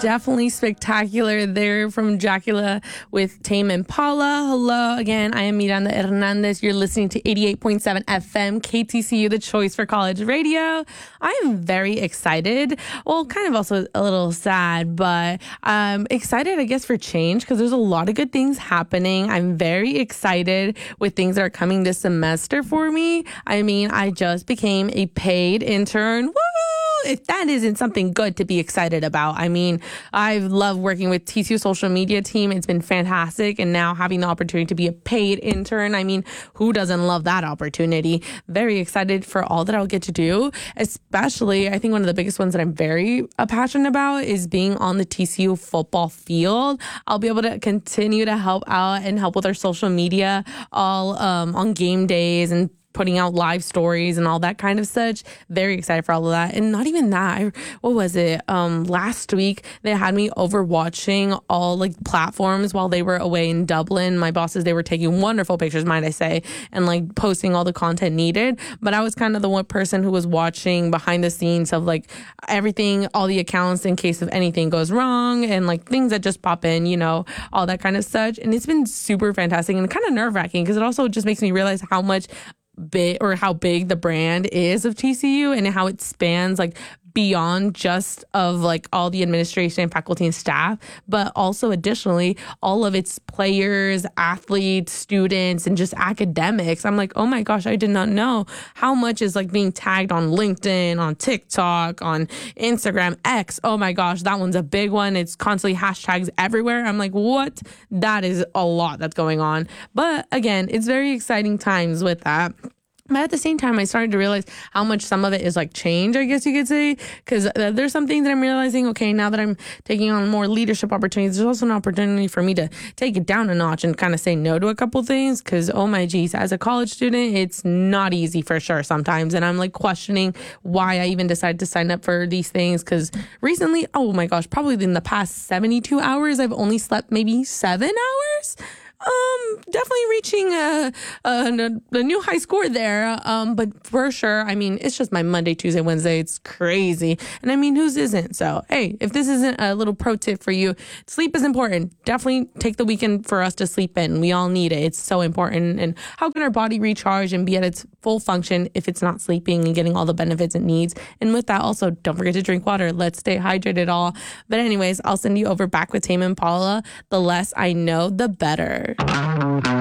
definitely spectacular there from Dracula with Tame Impala. Hello again, I am Miranda Hernandez. You're listening to 88.7 FM, KTCU, the choice for college radio. I am very excited. Well, kind of also a little sad, but I'm excited, I guess, for change because there's a lot of good things happening. I'm very excited with things that are coming this semester for me. I mean, I just became a paid intern. Woo! If that isn't something good to be excited about. I mean, I love working with TCU social media team. It's been fantastic. And now having the opportunity to be a paid intern. I mean, who doesn't love that opportunity? Very excited for all that I'll get to do. Especially, I think one of the biggest ones that I'm very passionate about is being on the TCU football field. I'll be able to continue to help out and help with our social media all on game days and putting out live stories and all that kind of such. Very excited for all of that. And not even that. What was it? Last week, they had me over watching all like platforms while they were away in Dublin. My bosses, they were taking wonderful pictures, might I say, and like posting all the content needed. But I was kind of the one person who was watching behind the scenes of like everything, all the accounts in case if anything goes wrong and like things that just pop in, you know, all that kind of such. And it's been super fantastic and kind of nerve wracking because it also just makes me realize how much how big the brand is of TCU and how it spans like beyond just of like all the administration and faculty and staff, but also additionally all of its players, athletes, students, and just academics. I'm like, oh my gosh, I did not know how much is like being tagged on LinkedIn, on TikTok, on Instagram, X. Oh my gosh, that one's a big one. It's constantly hashtags everywhere. I'm like, what? That is a lot that's going on. But again, it's very exciting times with that. But at the same time, I started to realize how much some of it is like change, I guess you could say, because there's something that I'm realizing, okay, now that I'm taking on more leadership opportunities, there's also an opportunity for me to take it down a notch and kind of say no to a couple things because, oh my geez, as a college student, it's not easy for sure sometimes. And I'm like questioning why I even decided to sign up for these things because recently, oh my gosh, probably in the past 72 hours, I've only slept maybe 7 hours. Definitely reaching a new high score there. But for sure, I mean, it's just my Monday, Tuesday, Wednesday. It's crazy. And I mean, whose isn't? So, hey, if this isn't a little pro tip for you, sleep is important. Definitely take the weekend for us to sleep in. We all need it. It's so important. And how can our body recharge and be at its full function if it's not sleeping and getting all the benefits it needs? And with that, also, don't forget to drink water. Let's stay hydrated all. But anyways, I'll send you over back with Tame Impala. The less I know, the better.